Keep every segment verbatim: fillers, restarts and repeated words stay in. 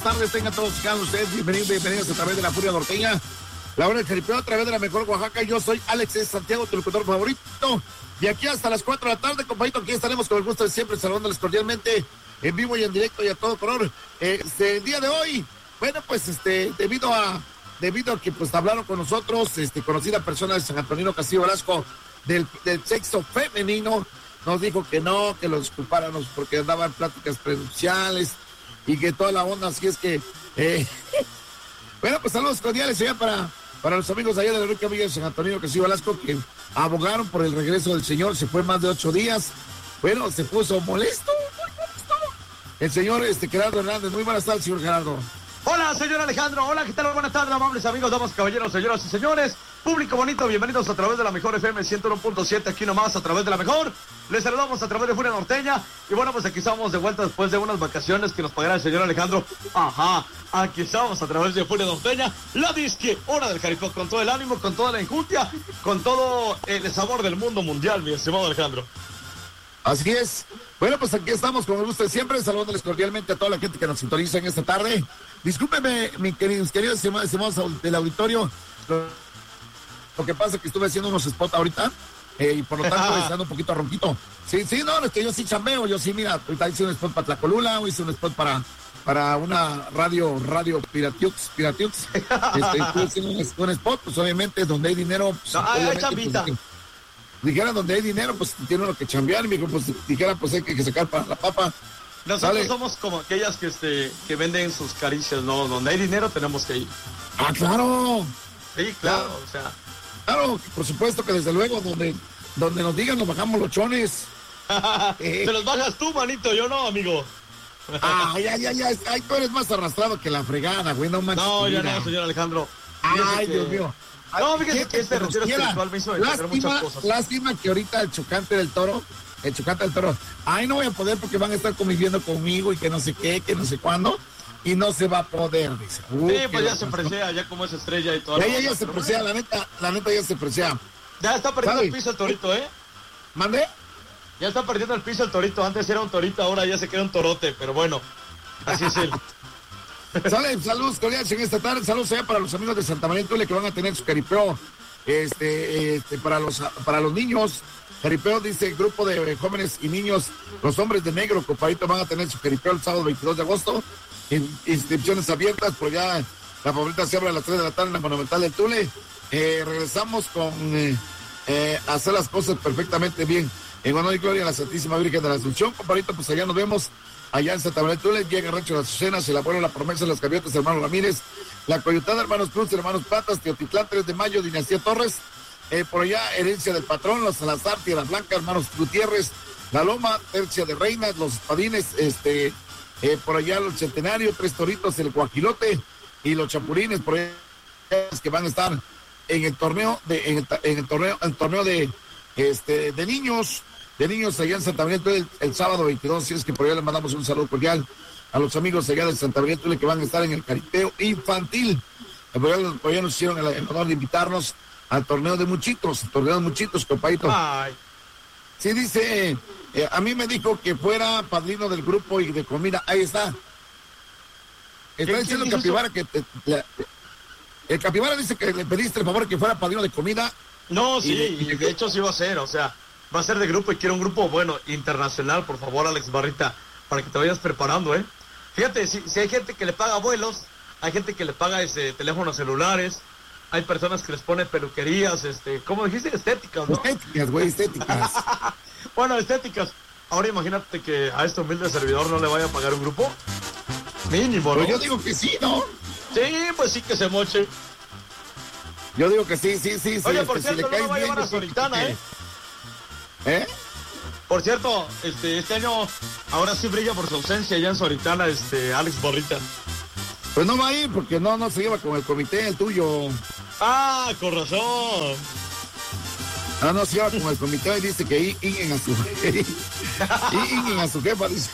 tardes, tengan todos cada ustedes bienvenidos, bienvenidos a través de la Furia Norteña, la hora del jaripeo a través de la mejor Oaxaca. Yo soy Alex S. Santiago, tu locutor favorito, y aquí hasta las cuatro de la tarde, compañito, aquí estaremos con el gusto de siempre, saludándoles cordialmente, en vivo y en directo y a todo color. Eh, este, el día de hoy, bueno, pues, este, debido a, debido a que, pues, hablaron con nosotros, este, conocida persona de San Antonino Castillo Velasco, del, del sexo femenino, nos dijo que no, que lo disculpáramos porque andaban pláticas prenupciales, y que toda la onda, así es que, eh, bueno, pues saludos cordiales ya para, para los amigos allá de la Rica Villa de San Antonio Castillo Velasco, que abogaron por el regreso del señor, se fue más de ocho días, bueno, se puso molesto, muy molesto, el señor este, Gerardo Hernández. Muy buenas tardes, señor Gerardo. Hola, señor Alejandro, hola, ¿qué tal? Buenas tardes, amables amigos, damas, caballeros, señoras y señores, público bonito, bienvenidos a través de la mejor F M ciento uno punto siete, aquí nomás a través de la mejor. Les saludamos a través de Furia Norteña, y bueno, pues aquí estamos de vuelta después de unas vacaciones que nos pagará el señor Alejandro. Ajá, aquí estamos a través de Furia Norteña, la disque hora del jaripeo, con todo el ánimo, con toda la enjundia, con todo el sabor del mundo mundial, mi estimado Alejandro. Así es. Bueno, pues aquí estamos con el gusto de siempre, saludándoles cordialmente a toda la gente que nos sintoniza en esta tarde. Discúlpeme, mis queridos, queridos estimados del auditorio, lo, lo que pasa es que estuve haciendo unos spots ahorita, eh, y por lo tanto estoy dando un poquito ronquito. Sí, sí, no, es que yo sí chambeo, yo sí, mira, ahorita hice un spot para Tlacolula, hice un spot para, para una radio, radio Piratiux, Piratiux. Este, estuve haciendo un, un spot, pues obviamente donde hay dinero, pues, no, hay chambita. Pues, dijera donde hay dinero, pues tiene lo que chambear, mi hijo, pues dijera, pues hay que sacar para la papa. Nosotros ¿Sale? Somos como aquellas que este que venden sus caricias, ¿no? Donde hay dinero tenemos que ir. Ah, claro. Sí, claro, claro. O sea. Claro, por supuesto que desde luego, donde, donde nos digan nos bajamos los chones. eh. Te los bajas tú, manito, yo no, amigo. Ah, ya, ya, ya, ay, tú eres más arrastrado que la fregada, güey, no manches. No, ya no, señor Alejandro. Ay, que... Dios mío. No, fíjese que este retiro espiritual me hizo entender muchas cosas. Lástima que ahorita el chocante del toro, el chocante del toro, ay, no voy a poder porque van a estar conviviendo conmigo y que no sé qué, que no sé cuándo, y no se va a poder, dice. Uh, sí, pues ya se presea, ya como es estrella y todo. Ya, ya, ya se presea, la neta, la neta ya se presea. Ya está perdiendo el piso el torito, ¿eh? ¿Mande? Ya está perdiendo el piso el torito, antes era un torito, ahora ya se queda un torote, pero bueno, así es él. Sale, saludos cordiales en esta tarde, saludos allá para los amigos de Santa María Tule que van a tener su caripeo, este, este, para los, para los niños, caripeo, dice el grupo de jóvenes y niños, los hombres de negro, compadrito, van a tener su caripeo el sábado veintidós de agosto, in, inscripciones abiertas, por ya la favorita se abre a las tres de la tarde en la Monumental del Tule. Eh, regresamos con eh, eh, hacer las cosas perfectamente bien, en honor y gloria a la Santísima Virgen de la Asunción, compadrito, pues allá nos vemos. Allá en Santa María Tule, llega el Rancho de las Azucenas, el abuelo La Promesa, las Gaviotas, hermano Ramírez, la Coyotada, hermanos Cruz, hermanos Platas, Teotitlán, tres de mayo, Dinastía Torres, eh, por allá, Herencia del Patrón, los Salazar, Tierra Blanca, hermanos Gutiérrez, La Loma, Tercia de Reinas, los Espadines, este, eh, por allá el Centenario, Tres Toritos, el Guajilote y los Chapulines, por allá que van a estar en el torneo de, en el, en el torneo, el torneo de, este, de niños. de niños allá en Santa María Tule el, el sábado veintidós, si es que por allá les mandamos un saludo cordial a los amigos allá de Santa María Tule que van a estar en el caripeo infantil. Por allá, por allá nos hicieron el, el honor de invitarnos al torneo de muchitos, el torneo de muchitos, compadito. Ay. Sí, dice, eh, a mí me dijo que fuera padrino del grupo y de comida, ahí está. Está diciendo el Capibara que te, la, el Capibara dice que le pediste el favor que fuera padrino de comida. No, sí, y de, y de hecho sí va a ser, o sea, va a ser de grupo y quiero un grupo, bueno, internacional, por favor, Alex Barrita, para que te vayas preparando, ¿eh? Fíjate, si, si hay gente que le paga vuelos, hay gente que le paga ese, teléfonos celulares, hay personas que les ponen peluquerías, este, ¿cómo dijiste? Estéticas, ¿no? Estéticas, güey, estéticas. Bueno, estéticas. Ahora imagínate que a este humilde servidor no le vaya a pagar un grupo. Mínimo, ¿no? Pero yo digo que sí, ¿no? Sí, pues sí que se moche. Yo digo que sí, sí, sí. Oye, sí, por este, cierto, si le no va a caes llevar bien, a Soritana, ¿eh? ¿Eh? Por cierto, este, este año ahora sí brilla por su ausencia ya en Soritana, este, Alex Borrita. Pues no va a ir porque no, no se lleva con el comité, el tuyo. Ah, con razón. Ah, no se lleva con el comité y dice que inguen a su inguen a su jefa, dice.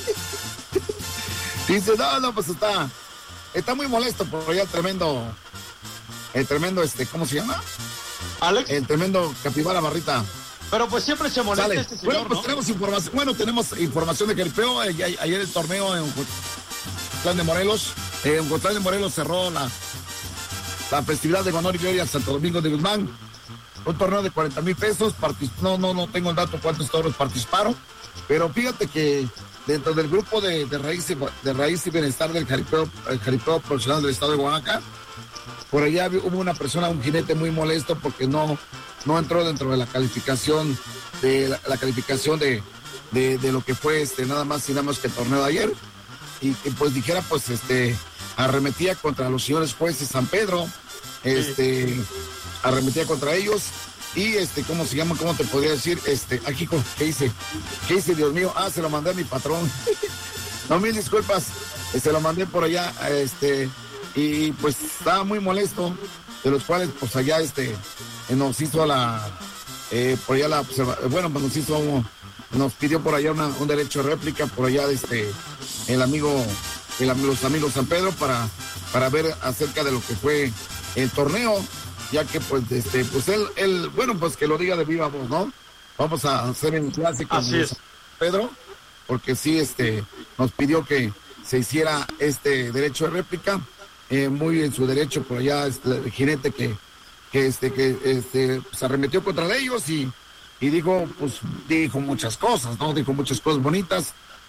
Dice, no, no, pues está, está muy molesto por allá el tremendo, el tremendo, este, ¿cómo se llama? Alex. El tremendo Capibara Barrita. Pero pues siempre se molesta Sale. este señor, Bueno, pues ¿no? tenemos información, bueno, tenemos información de caripeo, ayer el torneo en, Ocotlán de Morelos. Eh, en Ocotlán de Morelos cerró la, la festividad de honor y gloria Santo Domingo de Guzmán. Un torneo de cuarenta mil pesos. Partic- no, no, no tengo el dato cuántos toros participaron, pero fíjate que dentro del grupo de, de, raíz, y, de raíz y bienestar del jaripeo, el jaripeo profesional del estado de Oaxaca, por allá hubo una persona, un jinete muy molesto porque no, no entró dentro de la calificación de la, la calificación de, de, de lo que fue este nada más y nada más que el torneo de ayer, y que pues dijera pues este arremetía contra los señores jueces San Pedro, este sí. arremetía contra ellos y este cómo se llama, cómo te podría decir, este aquí qué hice, qué hice Dios mío, ah se lo mandé a mi patrón. No, mil disculpas, se lo mandé por allá, este y pues estaba muy molesto, de los cuales pues allá este nos hizo la eh, por allá la bueno pues nos hizo un, nos pidió por allá una, un derecho de réplica por allá de este el amigo el, los amigos San Pedro para para ver acerca de lo que fue el torneo, ya que pues este pues él él bueno pues que lo diga de viva voz, ¿no? Vamos a hacer un clásico de San Pedro, porque sí este nos pidió que se hiciera este derecho de réplica. Eh, muy en su derecho por allá este, el jinete que que este que este se arremetió contra ellos y, y dijo pues dijo muchas cosas, no dijo muchas cosas bonitas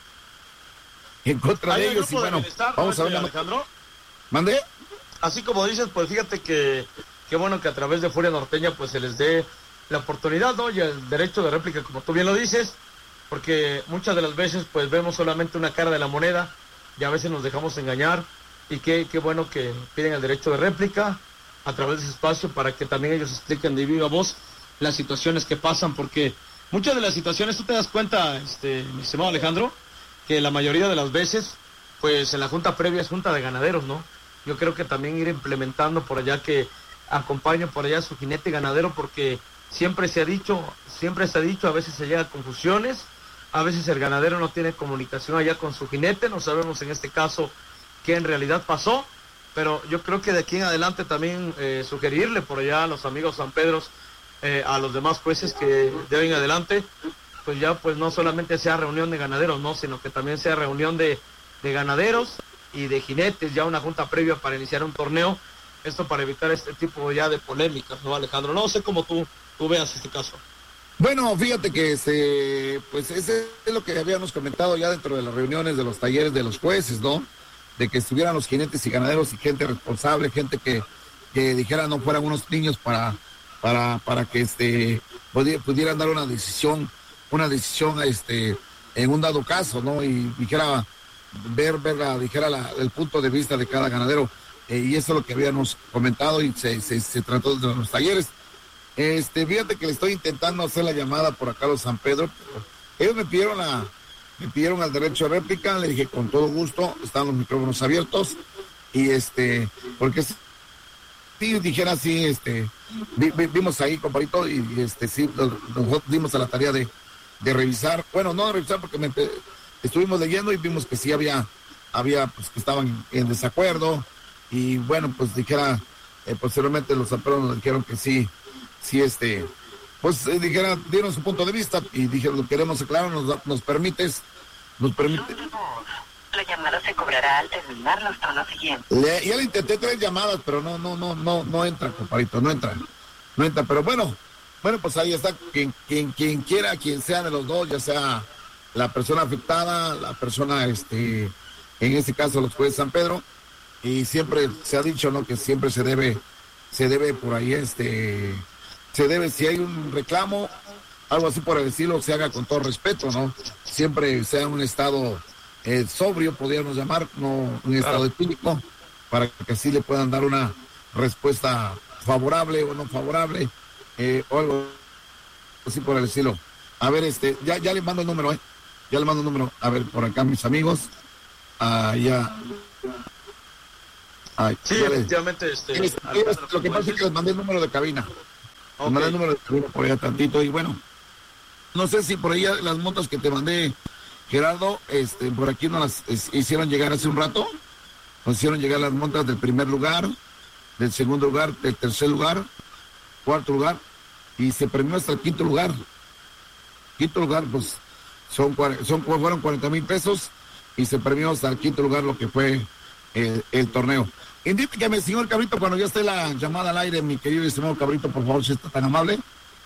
en contra de ellos y bueno vamos a ver Alejandro. ¿Mande? Así como dices, pues fíjate que qué bueno que a través de Furia Norteña pues se les dé la oportunidad, ¿no? Y el derecho de réplica, como tú bien lo dices, porque muchas de las veces pues vemos solamente una cara de la moneda y a veces nos dejamos engañar. Y qué, qué bueno que piden el derecho de réplica a través de ese espacio para que también ellos expliquen de viva voz las situaciones que pasan, porque muchas de las situaciones, tú te das cuenta, este, mi estimado Alejandro, que la mayoría de las veces, pues en la junta previa es junta de ganaderos, ¿no? Yo creo que también ir implementando por allá que acompañen por allá a su jinete ganadero, porque siempre se ha dicho, siempre se ha dicho, a veces se llega a confusiones, a veces el ganadero no tiene comunicación allá con su jinete, no sabemos en este caso que en realidad pasó, pero yo creo que de aquí en adelante también eh, sugerirle por allá a los amigos San Pedro, eh, a los demás jueces que de hoy en adelante, pues ya pues no solamente sea reunión de ganaderos, no, sino que también sea reunión de, de ganaderos y de jinetes, ya una junta previa para iniciar un torneo, esto para evitar este tipo ya de polémicas, ¿no, Alejandro? No sé cómo tú, tú veas este caso. Bueno, fíjate que este, pues ese es lo que habíamos comentado ya dentro de las reuniones de los talleres de los jueces, ¿no? De que estuvieran los jinetes y ganaderos y gente responsable, gente que, que dijera no fueran unos niños para, para, para que este pudieran dar una decisión, una decisión este en un dado caso, ¿no? Y dijera, ver, ver la, dijera la, el punto de vista de cada ganadero. Eh, y eso es lo que habíamos comentado y se, se, se trató de los talleres. Este, fíjate que le estoy intentando hacer la llamada por acá a los San Pedro. Ellos me pidieron la Me pidieron el derecho de réplica, le dije con todo gusto, están los micrófonos abiertos, y este, porque si dijera así, este, vi, vi, vimos ahí, compadrito, y, y este, sí, nosotros dimos a la tarea de, de revisar, bueno, no de revisar porque me, estuvimos leyendo y vimos que sí había, había, pues que estaban en desacuerdo, y bueno, pues dijera, eh, posteriormente los zaperos nos dijeron que sí, sí, este, pues eh, dijera, dieron su punto de vista y dijeron, lo queremos aclarar, nos, nos permites, nos permite. La llamada se cobrará al terminar los tonos siguientes. Le, ya le intenté tres llamadas, pero no, no, no, no, no entra, compadrito, no entra, no entra, pero bueno, bueno, pues ahí está, quien, quien, quien quiera, quien sea de los dos, ya sea la persona afectada, la persona, este, en este caso los jueces San Pedro, y siempre se ha dicho, ¿no?, que siempre se debe, se debe por ahí, este, se debe, si hay un reclamo, algo así por decirlo, se haga con todo respeto, ¿no? Siempre sea un estado eh, sobrio, podríamos llamar, no un estado etílico, para que así le puedan dar una respuesta favorable o no favorable, eh, o algo así por decirlo. A ver, este, ya, ya le mando el número, ¿eh? Ya le mando el número. A ver, por acá, mis amigos. Ah, ya. Ay, sí, ya efectivamente. Les... Este, es, es, lo que pasa es que les mandé el número de cabina. Okay. Les mandé el número de cabina por allá tantito y bueno. No sé si por ahí las motos que te mandé, Gerardo, este, por aquí nos las es, hicieron llegar hace un rato. Nos hicieron llegar las montas del primer lugar, del segundo lugar, del tercer lugar, cuarto lugar, y se premió hasta el quinto lugar. Quinto lugar, pues, son, son fueron cuarenta mil pesos, y se premió hasta el quinto lugar lo que fue el, el torneo. Indíqueme, señor Cabrito, cuando ya esté la llamada al aire, mi querido y estimado Cabrito, por favor, si está tan amable.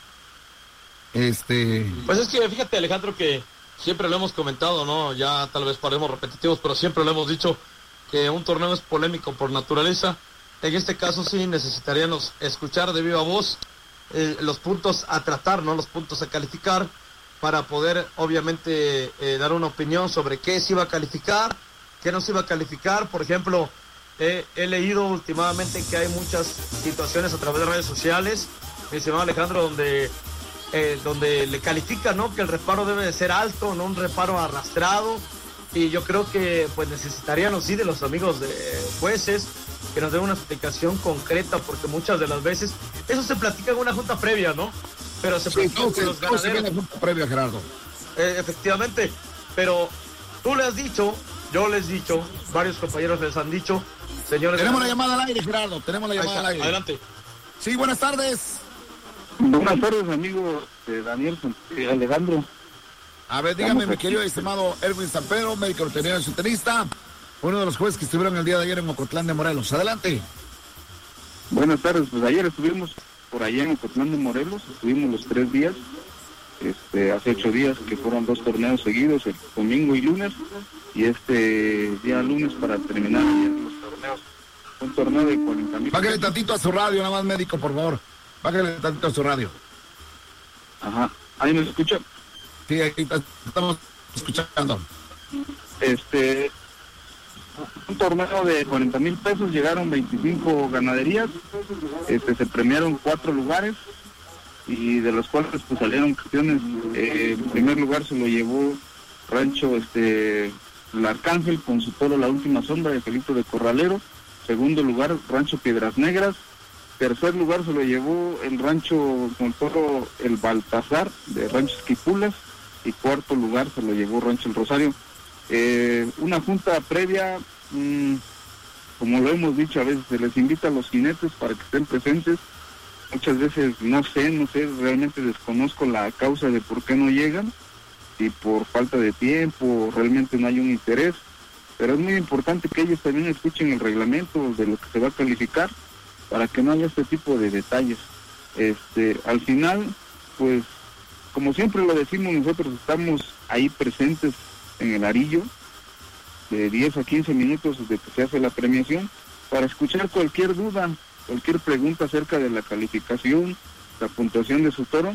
Este... Pues es que fíjate, Alejandro, que siempre lo hemos comentado, ¿no? Ya tal vez paremos repetitivos, pero siempre lo hemos dicho que un torneo es polémico por naturaleza. En este caso sí necesitaríamos escuchar de viva voz eh, los puntos a tratar, ¿no? Los puntos a calificar para poder, obviamente, eh, dar una opinión sobre qué se iba a calificar, qué no se iba a calificar. Por ejemplo, eh, he leído últimamente que hay muchas situaciones a través de redes sociales, mi estimado Alejandro, donde... Eh, donde le califica, ¿no? Que el reparo debe de ser alto, no un reparo arrastrado, y yo creo que pues necesitaríamos sí de los amigos de jueces que nos den una explicación concreta, porque muchas de las veces eso se platica en una junta previa, ¿no? Pero se sí, platica con se, los ganaderos. ¿cómo se viene la junta previa, Gerardo? Eh, efectivamente, pero tú le has dicho, yo les he dicho, varios compañeros les han dicho, señores... Tenemos la llamada al aire, Gerardo, tenemos la llamada al aire. Adelante. Sí, buenas tardes. Buenas tardes, amigo de Daniel eh, Alejandro. A ver, dígame, mi querido estimado Erwin San Pedro, médico veterinario nutricionista, uno de los jueces que estuvieron el día de ayer en Ocotlán de Morelos. Adelante. Buenas tardes, pues ayer estuvimos por allá en Ocotlán de Morelos, estuvimos los tres días, este, hace ocho días que fueron dos torneos seguidos, el domingo y lunes, y este día lunes para terminar los torneos. Un torneo de cuarenta mil. Bájale tantito a su radio, nada más, médico, por favor. Bájale tantito a su radio. Ajá, ¿ahí me escucha? Sí, aquí estamos escuchando. Este, un torneo de cuarenta mil pesos, llegaron veinticinco ganaderías, este, se premiaron cuatro lugares, y de los cuales pues salieron campeones. Eh, en primer lugar se lo llevó Rancho este el Arcángel con su toro La Última Sombra de Felipe de Corralero. Segundo lugar, Rancho Piedras Negras. Tercer lugar se lo llevó el rancho con toro El Baltasar de Rancho Esquipulas, y cuarto lugar se lo llevó Rancho El Rosario. Eh, una junta previa, mmm, como lo hemos dicho, a veces se les invita a los jinetes para que estén presentes. Muchas veces no sé, no sé, realmente desconozco la causa de por qué no llegan, si por falta de tiempo, realmente no hay un interés, pero es muy importante que ellos también escuchen el reglamento de lo que se va a calificar, para que no haya este tipo de detalles. Este, al final, pues, como siempre lo decimos, nosotros estamos ahí presentes en el arillo, de diez a quince minutos desde que se hace la premiación, para escuchar cualquier duda, cualquier pregunta acerca de la calificación, la puntuación de su toro,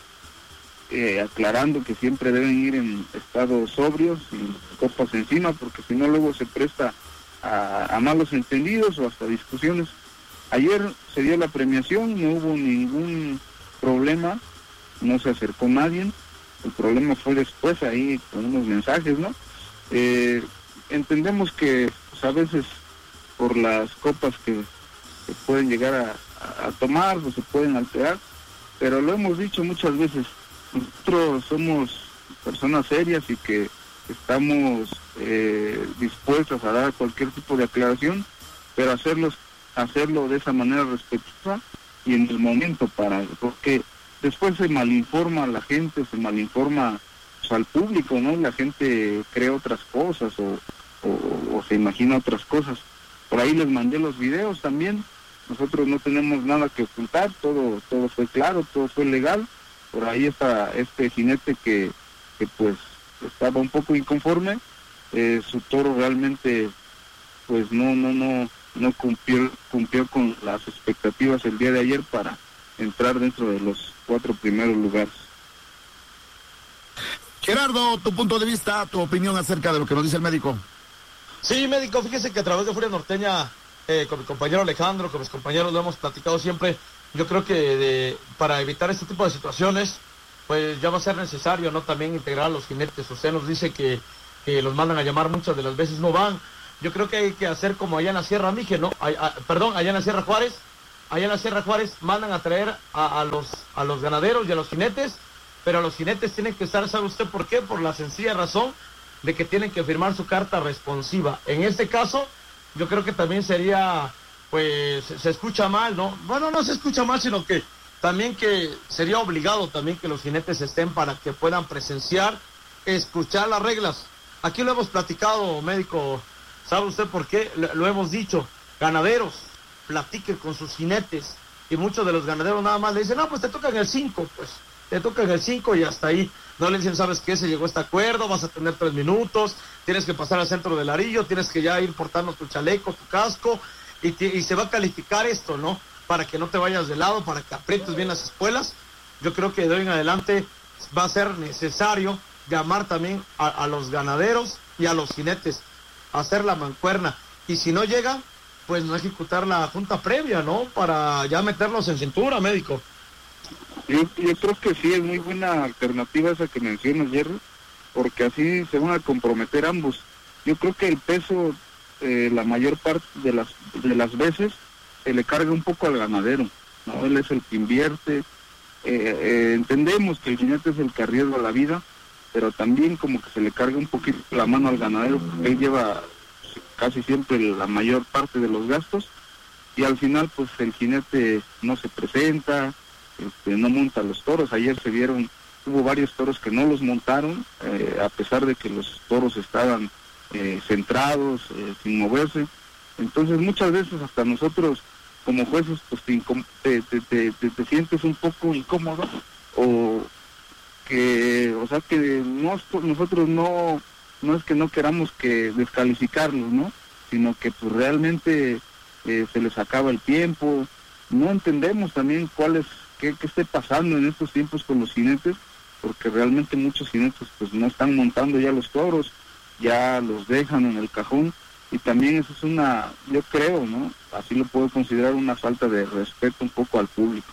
eh, aclarando que siempre deben ir en estado sobrios, sin copas encima, porque si no luego se presta a, a malos entendidos o hasta discusiones. Ayer se dio la premiación, no hubo ningún problema, no se acercó nadie, el problema fue después ahí con unos mensajes, ¿no? Eh, entendemos que pues, a veces por las copas que se pueden llegar a, a tomar o se pueden alterar, pero lo hemos dicho muchas veces, nosotros somos personas serias y que estamos eh, dispuestas a dar cualquier tipo de aclaración, pero hacerlos hacerlo de esa manera respetuosa y en el momento, para porque después se malinforma a la gente, se malinforma pues, al público, ¿no? La gente cree otras cosas o, o, o se imagina otras cosas. Por ahí les mandé los videos también, nosotros no tenemos nada que ocultar, todo todo fue claro, todo fue legal. Por ahí está este jinete que, que pues estaba un poco inconforme, eh, su toro realmente pues no, no, no no cumplió cumplió con las expectativas el día de ayer para entrar dentro de los cuatro primeros lugares. Gerardo, tu punto de vista, tu opinión acerca de lo que nos dice el médico. Sí, médico, fíjese que a través de Furia Norteña, eh, con mi compañero Alejandro, con mis compañeros lo hemos platicado siempre. Yo creo que de, para evitar este tipo de situaciones, pues ya va a ser necesario, ¿no? También integrar a los jinetes. Usted nos dice que, que los mandan a llamar, muchas de las veces no van. Yo creo que hay que hacer como allá en la Sierra Mije, ¿no? A, a, perdón, allá en la Sierra Juárez. Allá en la Sierra Juárez mandan a traer a, a los a los ganaderos y a los jinetes, pero a los jinetes tienen que estar, ¿sabe usted por qué? Por la sencilla razón de que tienen que firmar su carta responsiva. En este caso, yo creo que también sería, pues, se escucha mal, ¿no? Bueno, no se escucha mal, sino que también que sería obligado también que los jinetes estén para que puedan presenciar, escuchar las reglas. aquí lo hemos platicado, médico, ¿sabe usted por qué? Lo, lo hemos dicho, ganaderos, platiquen con sus jinetes, y muchos de los ganaderos nada más le dicen, no, pues te toca en el cinco, pues, te toca en el cinco y hasta ahí. No le dicen, ¿sabes qué? Se llegó a este acuerdo, vas a tener tres minutos, tienes que pasar al centro del arillo, tienes que ya ir portando tu chaleco, tu casco, y, te, y se va a calificar esto, ¿no? Para que no te vayas de lado, para que aprietes bien las espuelas. Yo creo que de hoy en adelante va a ser necesario llamar también a, a los ganaderos y a los jinetes a hacer la mancuerna. Y si no llega, pues no ejecutar la junta previa, ¿no? Para ya meterlos en cintura, médico. Yo, yo creo que sí, es muy buena alternativa esa que mencionas, Jerry, porque así se van a comprometer ambos. Yo creo que el peso, eh, la mayor parte de las de las veces, se le carga un poco al ganadero, ¿no? Él es el que invierte. Eh, eh, entendemos que el jinete es el que arriesga la vida, pero también como que se le carga un poquito la mano al ganadero, porque él lleva casi siempre la mayor parte de los gastos, y al final pues el jinete no se presenta, este, no monta los toros. Ayer se vieron, hubo varios toros que no los montaron, eh, a pesar de que los toros estaban eh, centrados, eh, sin moverse. Entonces muchas veces hasta nosotros como jueces pues te, te, te, te, te sientes un poco incómodo, o que, o sea que no, nosotros no, no es que no queramos que descalificarlos, ¿no? Sino que pues realmente eh, se les acaba el tiempo. No entendemos también cuál es, qué, qué esté pasando en estos tiempos con los jinetes, porque realmente muchos jinetes pues no están montando ya los toros, ya los dejan en el cajón, y también eso es una, yo creo, ¿no? Así lo puedo considerar, una falta de respeto un poco al público.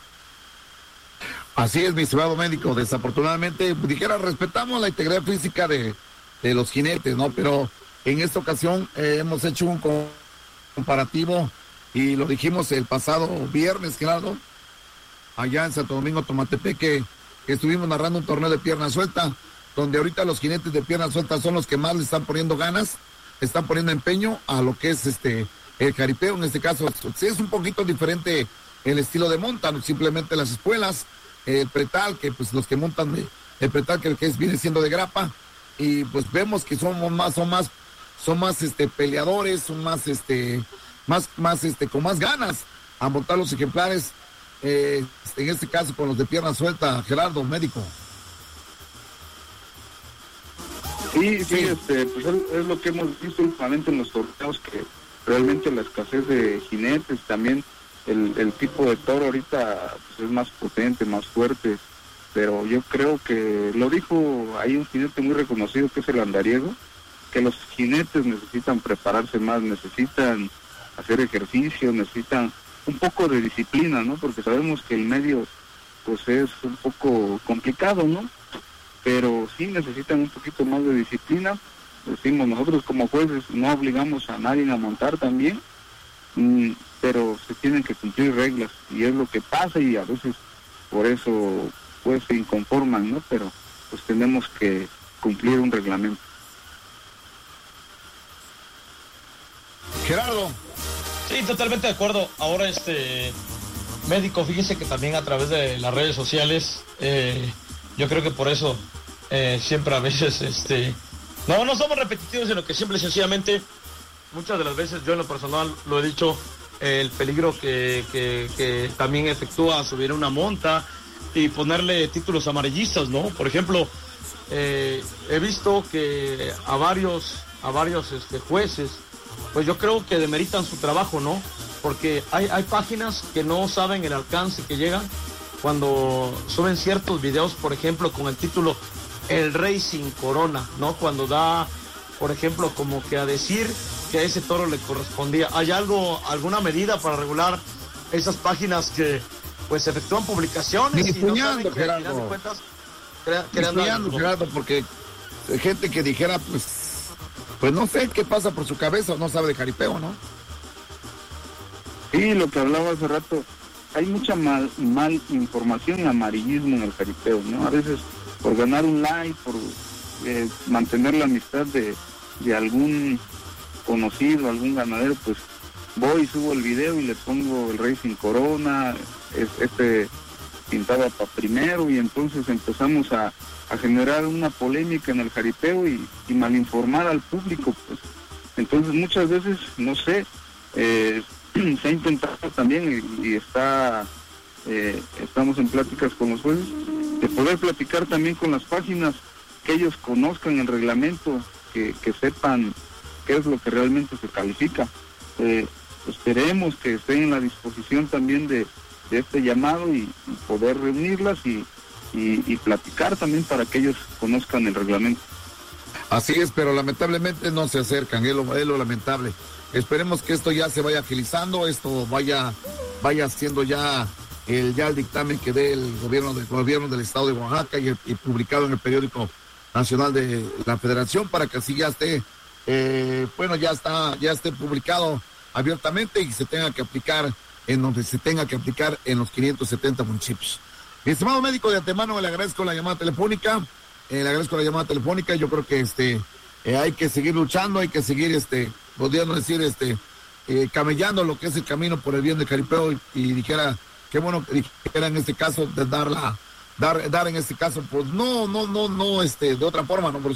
Así es, mi estimado médico. Desafortunadamente, dijera, respetamos la integridad física de, de los jinetes, ¿no? Pero en esta ocasión eh, hemos hecho un comparativo, y lo dijimos el pasado viernes, Gerardo, allá en Santo Domingo, Tomatepeque, que estuvimos narrando un torneo de pierna suelta, donde ahorita los jinetes de pierna suelta son los que más le están poniendo ganas, están poniendo empeño a lo que es este el jaripeo. En este caso sí es un poquito diferente el estilo de monta, no simplemente las espuelas, el pretal, que pues los que montan de, el pretal que, que es, viene siendo de grapa, y pues vemos que somos más, son más, son más este peleadores, son más este, más, más este, con más ganas a montar los ejemplares, eh, en este caso con los de pierna suelta, Gerardo, médico. Sí, sí, este, pues es, es lo que hemos visto últimamente en los torneos, que realmente la escasez de jinetes, también el, el tipo de toro ahorita pues es más potente, más fuerte, pero yo creo que lo dijo ahí un jinete muy reconocido que es el andariego, que los jinetes necesitan prepararse más, necesitan hacer ejercicio, necesitan un poco de disciplina, ¿no? Porque sabemos que el medio pues es un poco complicado, ¿no? Pero sí necesitan un poquito más de disciplina. Decimos nosotros como jueces, no obligamos a nadie a montar también, mm, pero se tienen que cumplir reglas, y es lo que pasa, y a veces por eso pues se inconforman, ¿no? Pero pues tenemos que cumplir un reglamento. Gerardo. Sí, totalmente de acuerdo. Ahora este médico, fíjese que también a través de las redes sociales, eh, yo creo que por eso eh, siempre a veces, este, no, no somos repetitivos, sino que simple y sencillamente, muchas de las veces yo en lo personal lo he dicho, eh, el peligro que, que, que también efectúa subir una monta y ponerle títulos amarillistas, ¿no? Por ejemplo, eh, he visto que a varios, a varios este, jueces, pues yo creo que demeritan su trabajo, ¿no? Porque hay, hay páginas que no saben el alcance que llegan cuando suben ciertos videos, por ejemplo, con el título El Rey sin Corona, ¿no? Cuando da, por ejemplo, como que a decir que a ese toro le correspondía. ¿Hay algo, alguna medida para regular esas páginas que, pues, efectúan publicaciones? Ni puñando, Gerardo. Ni puñando, Gerardo, porque gente que dijera, pues, pues no sé qué pasa por su cabeza, no sabe de jaripeo, ¿no? Sí, lo que hablaba hace rato, hay mucha mal, mal información y amarillismo en el jaripeo, ¿no? A veces por ganar un like, por eh, mantener la amistad de, de algún conocido, algún ganadero, pues voy y subo el video y le pongo El Rey sin Corona, es, este pintaba para primero, y entonces empezamos a, a generar una polémica en el jaripeo y, y malinformar al público, pues. Entonces muchas veces, no sé, eh, se ha intentado también y, y está, eh, estamos en pláticas con los jueces, de poder platicar también con las páginas, que ellos conozcan el reglamento, que, que sepan qué es lo que realmente se califica. Eh, esperemos que estén en la disposición también de, de este llamado y, y poder reunirlas y, y, y platicar también para que ellos conozcan el reglamento. Así es, pero lamentablemente no se acercan, es lo, es lo lamentable. Esperemos que esto ya se vaya agilizando, esto vaya, vaya siendo ya el, ya el dictamen que dé el gobierno, del gobierno del estado de Oaxaca y, el, y publicado en el periódico nacional de la Federación, para que así ya esté, eh, bueno, ya está, ya esté publicado abiertamente y se tenga que aplicar en donde se tenga que aplicar en los quinientos setenta municipios. Mi estimado médico, de antemano le agradezco la llamada telefónica, eh, le agradezco la llamada telefónica. Yo creo que este eh, hay que seguir luchando, hay que seguir, este, podríamos decir, este, eh, camellando lo que es el camino por el bien del jaripeo, y, y dijera, qué bueno que dijera en este caso de dar la, dar, dar en este caso, pues no, no, no, no, este, de otra forma, no, pero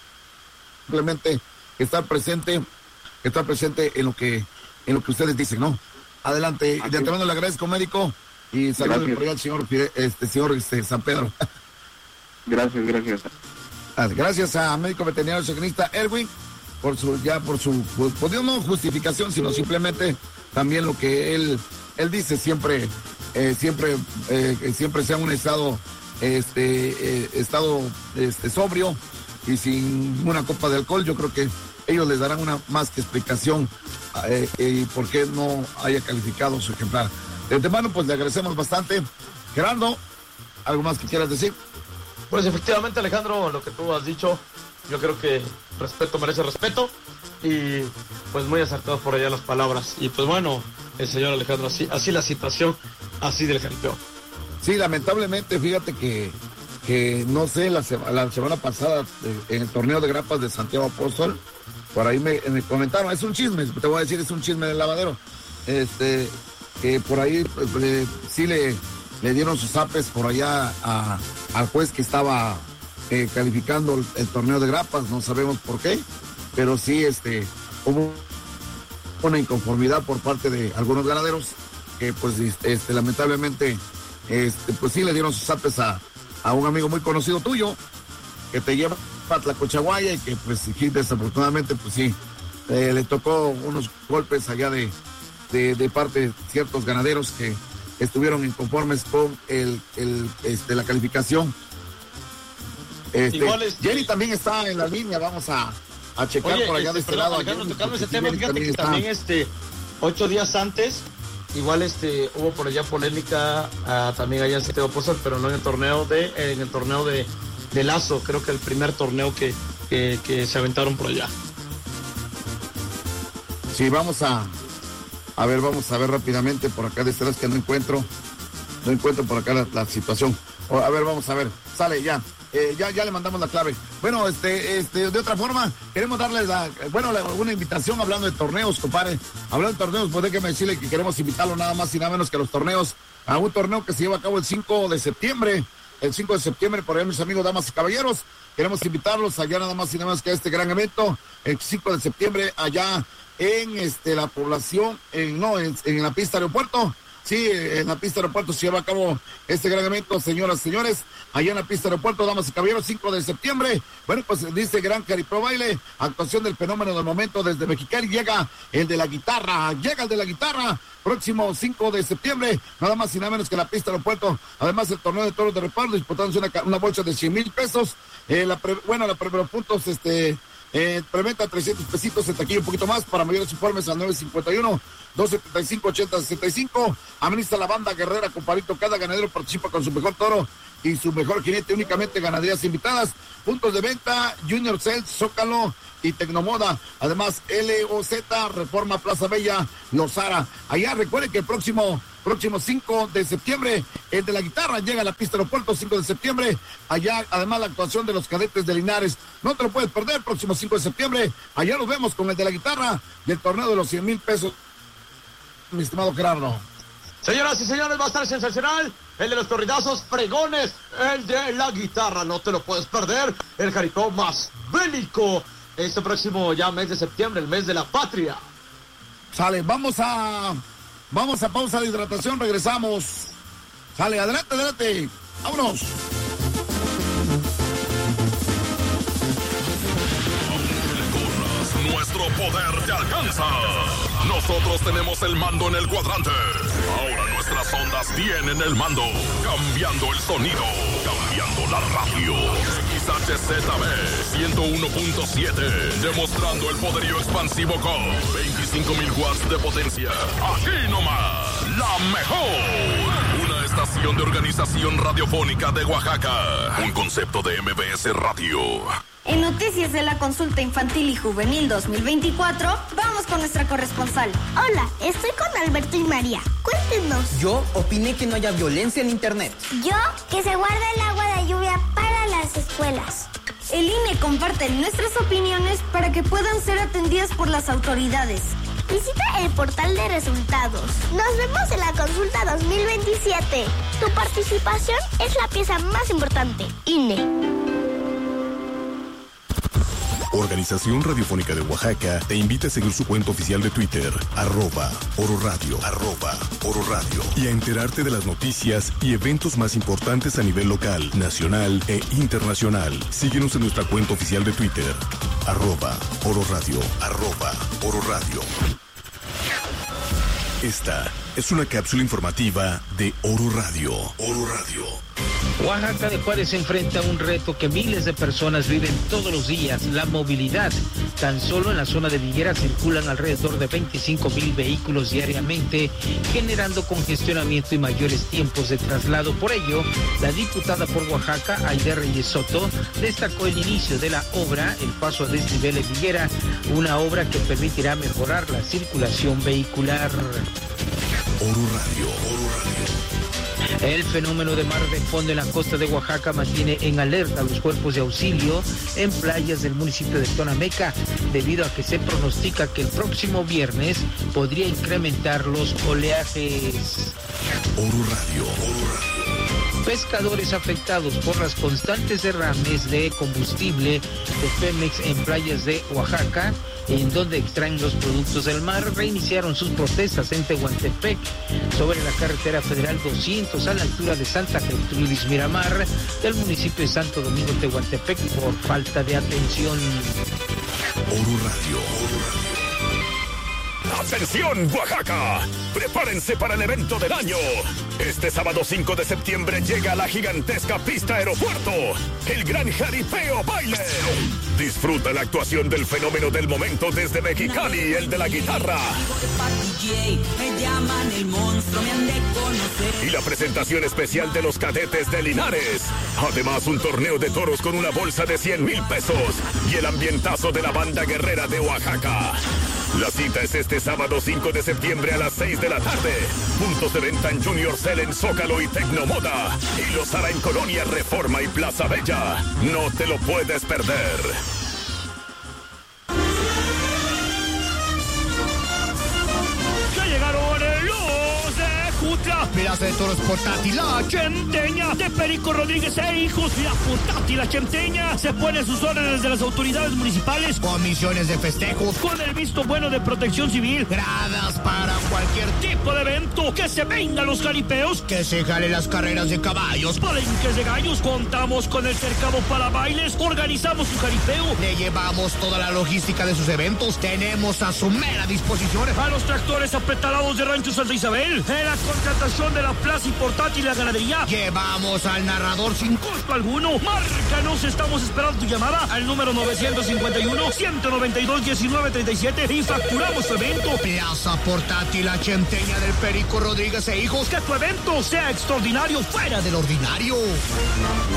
simplemente estar presente, estar presente en lo que, en lo que ustedes dicen, ¿no? Adelante, de antemano le agradezco, médico, y saludos por allá al señor, este, señor este, San Pedro. Gracias, gracias. Gracias a médico veterinario zootecnista Erwin por su, ya por su, pues, pues no justificación, sino simplemente también lo que él, él dice, siempre, eh, siempre, eh, siempre sea un estado, este, eh, estado, este, sobrio y sin una copa de alcohol. Yo creo que ellos les darán una más que explicación eh, y por qué no haya calificado su ejemplar. De antemano, pues le agradecemos bastante. Gerardo, ¿algo más que quieras decir? Pues efectivamente, Alejandro, lo que tú has dicho, yo creo que respeto merece respeto, y pues muy acertadas por allá las palabras. Y pues bueno, el señor Alejandro, así, así la situación, así del jaripeo. Sí, lamentablemente, fíjate que, que no sé, la, sema, la semana pasada en el torneo de grapas de Santiago Apóstol, por ahí me, me comentaron, es un chisme, te voy a decir, es un chisme del lavadero, este, que por ahí pues, eh, sí le... le dieron sus zapes por allá a, al juez que estaba eh, calificando el, el torneo de grapas, no sabemos por qué, pero sí este, hubo una inconformidad por parte de algunos ganaderos que pues este, lamentablemente este, pues sí le dieron sus zapes a, a un amigo muy conocido tuyo que te lleva a Tlacochahuaya, y que pues desafortunadamente pues sí eh, le tocó unos golpes allá de, de, de parte de ciertos ganaderos que estuvieron inconformes con el, el este, la calificación. Este, Igual este... Jenny también está en la línea, vamos a, a checar. Oye, por allá este, de este perdón, lado. Alejandro, tocando ese tema, fíjate también que está... también este, ocho días antes, igual este, hubo por allá polémica, uh, también allá en Santiago Apóstol, pero no en el torneo de, en el torneo de, de Lazo, creo que el primer torneo que, que, que se aventaron por allá. Sí, vamos a A ver, vamos a ver rápidamente por acá de este lado, que no encuentro, no encuentro por acá la, la situación. O, a ver, vamos a ver, sale ya, eh, ya, ya le mandamos la clave. Bueno, este, este, de otra forma, queremos darles la, bueno, la, una invitación hablando de torneos, compadre. Hablando de torneos, pues déjeme decirle que queremos invitarlo nada más y nada menos que a los torneos, a un torneo que se lleva a cabo el cinco de septiembre, el cinco de septiembre, por ahí mis amigos, damas y caballeros. Queremos invitarlos allá nada más y nada menos que a este gran evento, el cinco de septiembre, allá en este la población, en, no, en, en la pista aeropuerto, sí, en la pista aeropuerto se lleva a cabo este gran evento, señoras y señores, allá en la pista aeropuerto, damas y caballeros, cinco de septiembre, bueno, pues dice Gran Jaripeo Baile, actuación del fenómeno del momento desde Mexicali, llega el de la guitarra, llega el de la guitarra, próximo cinco de septiembre, nada más y nada menos que la pista aeropuerto, además el torneo de toros de reparto, disputándose una, una bolsa de cien mil pesos, eh, la pre, bueno, la primero puntos, este... Eh, preventa trescientos pesitos, en taquilla un poquito más. Para mayores informes al nueve cinco uno, dos setenta y cinco, ochenta sesenta y cinco. Administra la banda guerrera, compadrito. Cada ganadero participa con su mejor toro y su mejor jinete, únicamente ganaderías invitadas. Puntos de venta, Junior Cell, Zócalo y Tecnomoda. Además, L O Z, Reforma Plaza Bella, Lozara. Allá recuerden que el próximo próximo cinco de septiembre, el de la guitarra llega a la pista aeropuerto, cinco de septiembre. Allá, además, la actuación de los cadetes de Linares. No te lo puedes perder, el próximo cinco de septiembre. Allá nos vemos con el de la guitarra y el torneo de los cien mil pesos, mi estimado Gerardo. Señoras y señores, va a estar sensacional. El de los corridazos fregones, el de la guitarra, no te lo puedes perder. El jaripeo más bélico este próximo ya mes de septiembre, el mes de la patria. Sale, vamos a vamos a pausa de hidratación, regresamos. Sale, adelante, adelante, vámonos. Nuestro poder te alcanza. Nosotros tenemos el mando en el cuadrante. Ahora nuestras ondas tienen el mando. Cambiando el sonido. Cambiando la radio. X H Z B ciento uno punto siete. Demostrando el poderío expansivo con veinticinco mil watts de potencia. Aquí nomás. La mejor. Una estación de Organización Radiofónica de Oaxaca. Un concepto de M B S Radio. En noticias de la consulta infantil y juvenil dos mil veinticuatro, vamos con nuestra corresponsal. Hola, estoy con Alberto y María. Cuéntenos. Yo opiné que no haya violencia en internet. Yo, que se guarde el agua de lluvia para las escuelas. El I N E comparte nuestras opiniones para que puedan ser atendidas por las autoridades. Visita el portal de resultados. Nos vemos en la consulta dos mil veintisiete. Tu participación es la pieza más importante. I N E. Organización Radiofónica de Oaxaca te invita a seguir su cuenta oficial de Twitter, arroba Oro Radio, arroba Oro Radio, y a enterarte de las noticias y eventos más importantes a nivel local, nacional e internacional. Síguenos en nuestra cuenta oficial de Twitter, arroba Oro Radio, arroba Oro Radio. Esta es una cápsula informativa de Oro Radio. Oro Radio. Oaxaca de Juárez se enfrenta a un reto que miles de personas viven todos los días, la movilidad. Tan solo en la zona de Viguera circulan alrededor de veinticinco mil vehículos diariamente, generando congestionamiento y mayores tiempos de traslado. Por ello, la diputada por Oaxaca, Aide Reyes Soto, destacó el inicio de la obra, el paso a desnivel en Viguera, una obra que permitirá mejorar la circulación vehicular. Oro Radio, Oro Radio. El fenómeno de mar de fondo en la costa de Oaxaca mantiene en alerta a los cuerpos de auxilio en playas del municipio de Tonameca, debido a que se pronostica que el próximo viernes podría incrementar los oleajes. Oro Radio, Oro Radio. Pescadores afectados por las constantes derrames de combustible de Pemex en playas de Oaxaca, en donde extraen los productos del mar, reiniciaron sus protestas en Tehuantepec, sobre la carretera federal doscientos a la altura de Santa Gertrudis Miramar, del municipio de Santo Domingo Tehuantepec, por falta de atención. Oro Radio, Oro Radio. ¡Atención, Oaxaca! ¡Prepárense para el evento del año! Este sábado cinco de septiembre llega a la gigantesca pista aeropuerto, el Gran Jaripeo Baile. Disfruta la actuación del fenómeno del momento desde Mexicali, el de la guitarra. Y la presentación especial de los cadetes de Linares. Además, un torneo de toros con una bolsa de cien mil pesos y el ambientazo de la banda guerrera de Oaxaca. La cita es este sábado cinco de septiembre a las seis de la tarde. Puntos de venta en Junior Cell en Zócalo y Tecnomoda. Y los hará en Colonia Reforma y Plaza Bella. No te lo puedes perder. Ya llegaron los de Jutla. Plaza de Toros Portátil, la Chemteña de Perico Rodríguez e hijos. La Portátil, la Chemteña, se pone sus órdenes de las autoridades municipales. Comisiones de festejos, con el visto bueno de Protección Civil. Gradas para cualquier tipo de evento. Que se vengan los jaripeos, que se jalen las carreras de caballos, palenques de gallos. Contamos con el cercado para bailes. Organizamos su jaripeo. Le llevamos toda la logística de sus eventos. Tenemos a su mera disposición a los tractores apetalados de Rancho Santa Isabel. En la contratación de la plaza y portátil y la ganadería, llevamos al narrador sin costo alguno. Márcanos, estamos esperando tu llamada al número novecientos cincuenta y uno, ciento noventa y dos, diecinueve treinta y siete y facturamos tu evento. Plaza Portátil, la Chemteña del Perico Rodríguez e hijos. Que tu evento sea extraordinario, fuera del ordinario.